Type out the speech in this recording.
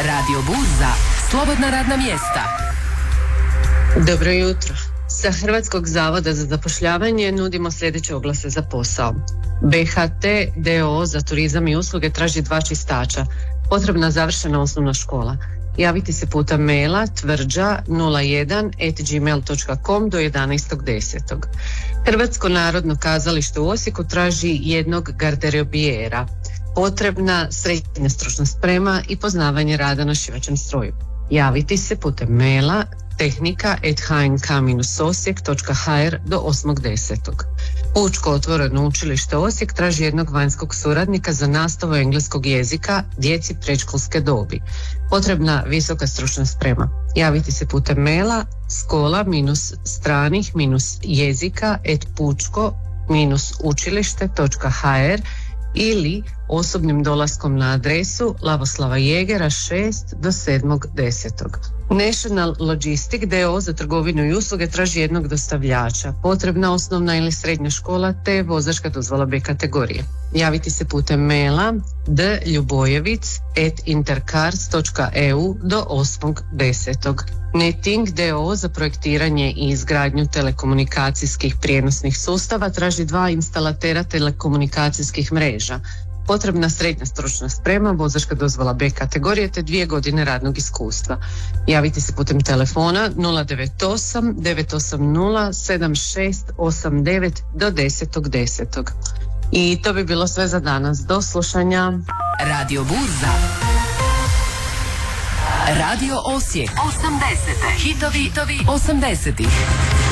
Radio Burza, slobodna radna mjesta. Dobro jutro. Sa Hrvatskog zavoda za zapošljavanje nudimo sljedeće oglase za posao. BHT d.o.o. za turizam i usluge traži 2 čistača. Potrebna završena osnovna škola. Javiti se putem maila tvrđa01@gmail.com do 11.10. Hrvatsko narodno kazalište u Osijeku traži jednog garderobijera. Potrebna srednja stručna sprema i poznavanje rada na šivaćem stroju. Javiti se putem maila tehnika@hnk-osijek.hr do 8.10. Pučko otvoreno učilište Osijek traži jednog vanjskog suradnika za nastavu engleskog jezika djeci predškolske dobi. Potrebna visoka stručna sprema. Javiti se putem maila skola-stranih-jezika@pučko-učilište.hr ili osobnim dolaskom na adresu Lavoslava Jegera 6 do 7.10. National Logistic d.o.o. za trgovinu i usluge traži jednog dostavljača. Potrebna osnovna ili srednja škola te vozačka dozvola B kategorije. Javiti se putem maila dljubojevic@intercars.eu do 8.10. Neting d.o.o. za projektiranje i izgradnju telekomunikacijskih prijenosnih sustava traži 2 instalatera telekomunikacijskih mreža. Potrebna srednja stručna sprema, vozačka dozvola B kategorije te 2 godine radnog iskustva. Javiti se putem telefona 098 980 7689 do 10.10. I to bi bilo sve za danas. Do slušanja. Radio Burza. Radio Osijek 80. Hitovi 80.